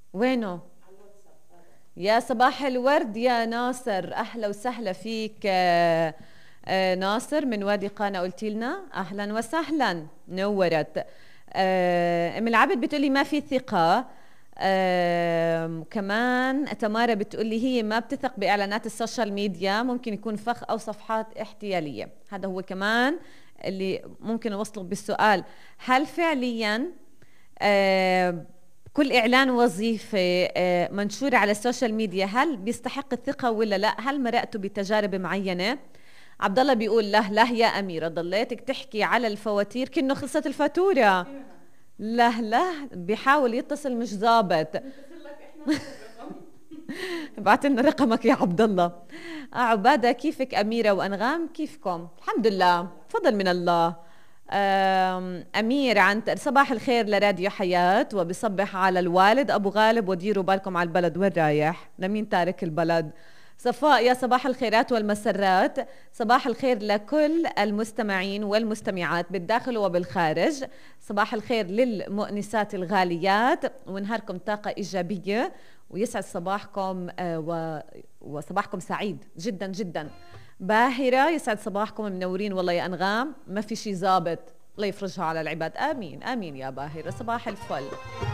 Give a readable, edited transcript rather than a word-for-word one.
وينه؟ يا صباح الورد يا ناصر، اهلا وسهلا فيك. ناصر من وادي قانا قلتي لنا اهلا وسهلا، نورت. ام العبد بتقولي ما في ثقة. كمان تمارا بتقولي هي ما بتثق باعلانات السوشيال ميديا، ممكن يكون فخ او صفحات احتيالية. هذا هو كمان اللي ممكن اوصله بالسؤال، هل فعليا كل إعلان وظيفة منشور على السوشيال ميديا هل بيستحق الثقة ولا لا؟ هل مرقتوا بتجارب معينة؟ عبد الله بيقول له له يا أميرة ضليتك تحكي على الفواتير كأنه خلصت الفاتورة. له له بيحاول يتصل مش ظابط. بعت لنا رقمك يا عبد الله. عبادة كيفك أميرة وأنغام كيفكم؟ الحمد لله فضل من الله. أمير عن صباح الخير لراديو حياة، وبصبح على الوالد أبو غالب، وديروا بالكم على البلد وين رايح، لمين تارك البلد. صفاء يا صباح الخيرات والمسرات، صباح الخير لكل المستمعين والمستمعات بالداخل وبالخارج، صباح الخير للمؤنسات الغاليات، ونهاركم طاقة إيجابية ويسعد صباحكم وصباحكم سعيد جدا جدا. باهرة يسعد صباحكم، منورين والله يا أنغام، ما في شي ظابط، الله يفرجها على العباد، آمين آمين يا باهرة، صباح الفل.